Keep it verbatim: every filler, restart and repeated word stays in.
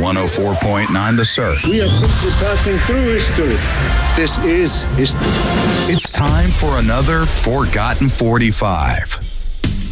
one oh four point nine The Surf. We are simply passing through history. This is history. It's time for another Forgotten forty-five.